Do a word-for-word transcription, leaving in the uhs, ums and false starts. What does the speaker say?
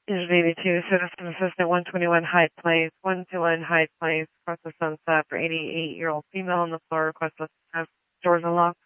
Is eighty-two, Citizen Assistant one twenty-one Hyde Place, one twenty-one Hyde Place, across the Sunset for eighty-eight-year-old female on the floor, request us to have doors unlocked.